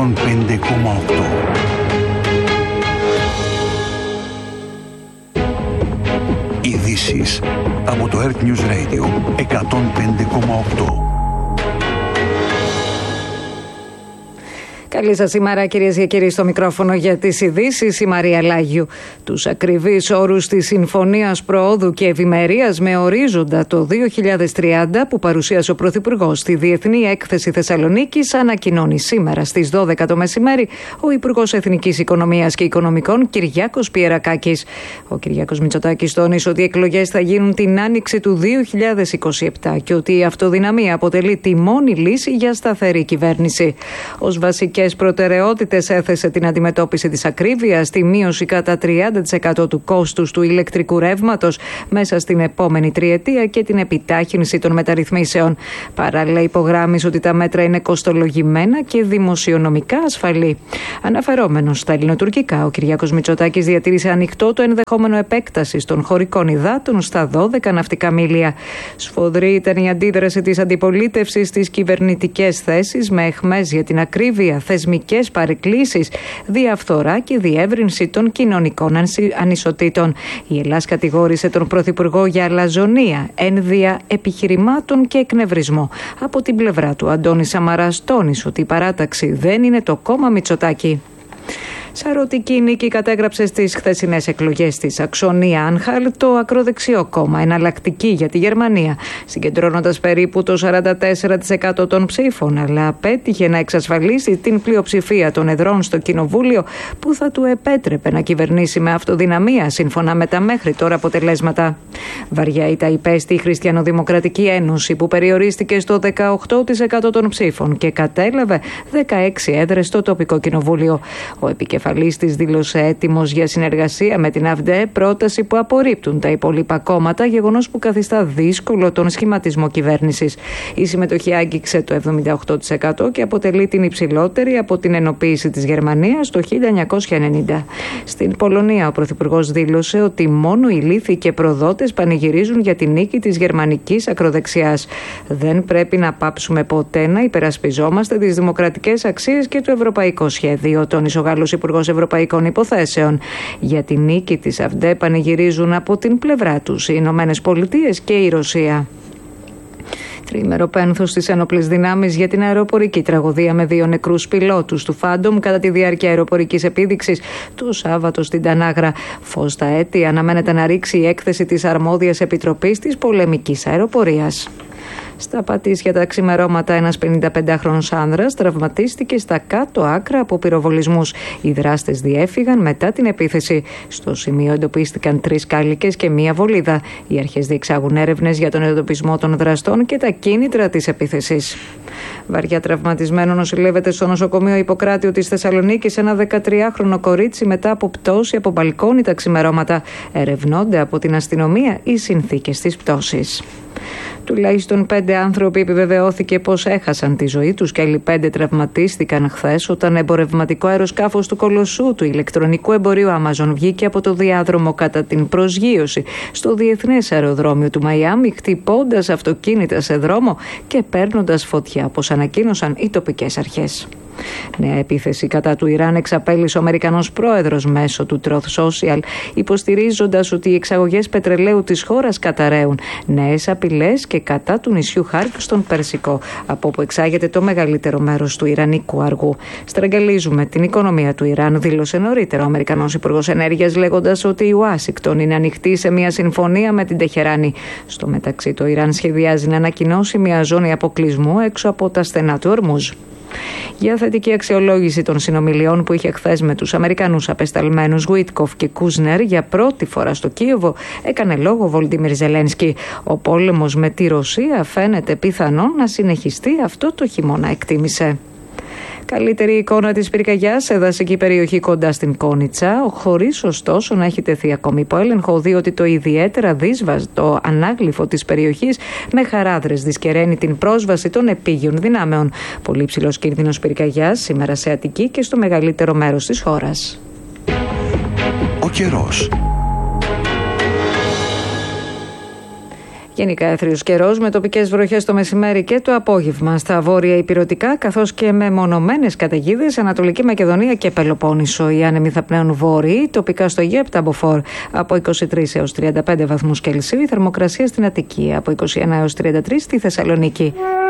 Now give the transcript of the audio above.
105,8. Ειδήσεις από το Earth News Radio 105,8. Καλή σας ημέρα, κυρίες και κύριοι, στο μικρόφωνο για τις ειδήσεις η Μαρία Λάγιου. Τους ακριβείς όρους της Συμφωνίας Προόδου και Ευημερίας με ορίζοντα το 2030 που παρουσίασε ο Πρωθυπουργός στη Διεθνή Έκθεση Θεσσαλονίκης ανακοινώνει σήμερα στις 12 το μεσημέρι ο Υπουργός Εθνικής Οικονομίας και Οικονομικών Κυριάκος Πιερακάκης. Ο Κυριάκος Μητσοτάκης τόνισε ότι οι εκλογές θα γίνουν την άνοιξη του 2027 και ότι η αυτοδυναμία αποτελεί τη μόνη λύση για σταθερή κυβέρνηση. Ως βασικές προτεραιότητες έθεσε την αντιμετώπιση της ακρίβειας, τη μείωση κατά 30% του κόστους του ηλεκτρικού ρεύματος μέσα στην επόμενη τριετία και την επιτάχυνση των μεταρρυθμίσεων. Παράλληλα, υπογράμμισε ότι τα μέτρα είναι κοστολογημένα και δημοσιονομικά ασφαλή. Αναφερόμενος στα ελληνοτουρκικά, ο Κυριάκος Μητσοτάκης διατήρησε ανοιχτό το ενδεχόμενο επέκτασης των χωρικών υδάτων στα 12 ναυτικά μίλια. Σφοδρή ήταν η αντίδραση της αντιπολίτευσης στις κυβερνητικές θέσεις με αιχμές για την ακρίβεια, θεσμικές παρεκκλήσεις, διαφθορά και διεύρυνση των κοινωνικών ανισοτήτων. Η Ελλάς κατηγόρησε τον Πρωθυπουργό για αλαζονία, ένδυα επιχειρημάτων και εκνευρισμό. Από την πλευρά του, Αντώνης Σαμαράς τόνισε ότι η παράταξη δεν είναι το κόμμα Μητσοτάκη. Σαρωτική νίκη κατέγραψε στις χθεσινές εκλογές της Αξονία Άνχαλ το ακροδεξιό κόμμα, εναλλακτική για τη Γερμανία, συγκεντρώνοντας περίπου το 44% των ψήφων, αλλά απέτυχε να εξασφαλίσει την πλειοψηφία των εδρών στο Κοινοβούλιο που θα του επέτρεπε να κυβερνήσει με αυτοδυναμία σύμφωνα με τα μέχρι τώρα αποτελέσματα. Βαριά ήττα υπέστη η Χριστιανοδημοκρατική Ένωση που περιορίστηκε στο 18% των ψήφων και κατέλαβε 16 έδρες στο τοπικό κοινοβούλιο. Ο επικεφαλής της δήλωσε έτοιμος για συνεργασία με την ΑΦΔΕ, πρόταση που απορρίπτουν τα υπόλοιπα κόμματα, γεγονός που καθιστά δύσκολο τον σχηματισμό κυβέρνησης. Η συμμετοχή άγγιξε το 78% και αποτελεί την υψηλότερη από την ενοποίηση της Γερμανίας το 1990. Στην Πολωνία, ο Πρωθυπουργός δήλωσε ότι μόνο οι λύθοι και προδότες πανηγυρίζουν για την νίκη της γερμανικής ακροδεξιάς. Δεν πρέπει να πάψουμε ποτέ να υπερασπιζόμαστε τις δημοκρατικές αξίες και το ευρωπαϊκό σχέδιο, τόνισε ο Γάλλος Υπουργός Ευρωπαϊκών Υποθέσεων. Για τη νίκη της ΑΦΔΕ πανηγυρίζουν από την πλευρά τους οι Ηνωμένες Πολιτείες και η Ρωσία. Τριήμερο πένθος στις ένοπλες δυνάμεις για την αεροπορική τραγωδία με 2 νεκρούς πιλότους του Φάντομ κατά τη διάρκεια αεροπορικής επίδειξης το Σάββατο στην Τανάγρα. Φως στα αίτια αναμένεται να ρίξει η έκθεση της αρμόδιας επιτροπής της πολεμικής αεροπορίας. Στα Πατήσια τα ξημερώματα ένας 55χρονος άνδρας τραυματίστηκε στα κάτω άκρα από πυροβολισμούς. Οι δράστες διέφυγαν μετά την επίθεση. Στο σημείο εντοπίστηκαν 3 κάλικες και 1 βολίδα. Οι αρχές διεξάγουν έρευνες για τον εντοπισμό των δραστών και τα κίνητρα της επίθεσης. Βαριά τραυματισμένο νοσηλεύεται στο νοσοκομείο Ιπποκράτειου της Θεσσαλονίκης ένα 13χρονο κορίτσι μετά από πτώση από μπαλκόνι τα ξημερώματα. Ερευνώνται από την αστυνομία οι συνθήκες της πτώσης. Τουλάχιστον 5 άνθρωποι επιβεβαιώθηκε πως έχασαν τη ζωή τους και άλλοι 5 τραυματίστηκαν χθες όταν εμπορευματικό αεροσκάφος του Κολοσσού του ηλεκτρονικού εμπορίου Amazon βγήκε από το διάδρομο κατά την προσγείωση στο Διεθνές Αεροδρόμιο του Μαϊάμι, χτυπώντας αυτοκίνητα σε δρόμο και παίρνοντας φωτιά, όπως ανακοίνωσαν οι τοπικές αρχές. Νέα επίθεση κατά του Ιράν εξαπέλυσε ο Αμερικανός πρόεδρος μέσω του Truth Social, υποστηρίζοντας ότι οι εξαγωγές πετρελαίου της χώρας καταραίουν. Νέες απειλές και κατά του νησιού Χάρκ στον Περσικό, από όπου εξάγεται το μεγαλύτερο μέρος του ιρανικού αργού. Στραγγαλίζουμε την οικονομία του Ιράν, δήλωσε νωρίτερα ο Αμερικανός Υπουργός Ενέργειας, λέγοντας ότι η Ουάσιγκτον είναι ανοιχτή σε μια συμφωνία με την Τεχεράνη. Στο μεταξύ, το Ιράν σχεδιάζει να ανακοινώσει μια ζώνη αποκλεισμού έξω από τα στενά του Ορμούζ. Για θετική αξιολόγηση των συνομιλιών που είχε χθες με τους Αμερικανούς απεσταλμένους Γουίτκοφ και Κούσνερ για πρώτη φορά στο Κίεβο, έκανε λόγο ο Βολντίμιρ Ζελένσκι. Ο πόλεμος με τη Ρωσία φαίνεται πιθανό να συνεχιστεί αυτό το χειμώνα, εκτίμησε. Καλύτερη εικόνα της πυρκαγιάς σε δασική περιοχή κοντά στην Κόνιτσα, χωρίς ωστόσο να έχει τεθεί ακόμη υπό έλεγχο, διότι το ιδιαίτερα δύσβατο ανάγλυφο της περιοχής με χαράδρες δυσκεραίνει την πρόσβαση των επίγειων δυνάμεων. Πολύ ψηλός κίνδυνος πυρκαγιάς σήμερα σε Αττική και στο μεγαλύτερο μέρος της χώρας. Ο καιρός. Γενικά έθριος καιρός με τοπικές βροχές το μεσημέρι και το απόγευμα στα βόρεια ηπειρωτικά, καθώς και με μονομένες καταιγίδες Ανατολική Μακεδονία και Πελοπόννησο. Οι άνεμοι θα πνέουν βόρειοι, τοπικά στο Αιγαίο Πταμποφόρ από 23 έως 35 βαθμούς Κελσίου, η θερμοκρασία στην Αττική από 21 έως 33 στη Θεσσαλονίκη.